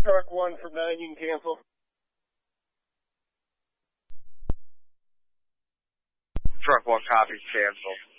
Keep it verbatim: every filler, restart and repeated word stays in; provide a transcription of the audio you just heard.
Truck one from nine, you can cancel. Truck one, copy, cancel.